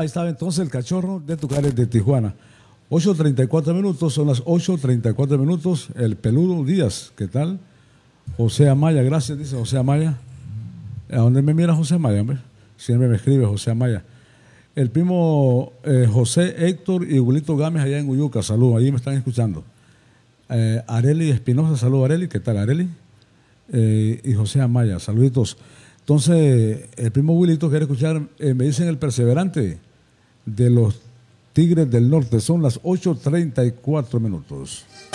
ahí estaba entonces el cachorro de Tucares de Tijuana. 8:34 minutos, son las 8:34 minutos. El peludo Díaz, ¿qué tal? José Amaya, gracias, dice José Amaya. ¿A dónde me mira José Amaya? Hombre? Siempre me escribe José Amaya. El primo José Héctor y Wilito Gámez allá en Uyuca, saludos, ahí me están escuchando. Areli Espinosa, saludos Areli, ¿qué tal Areli? Y José Amaya, saluditos. Entonces, el primo Wilito quiere escuchar, me dicen el perseverante de los Tigres del Norte, son las 8:34 minutos.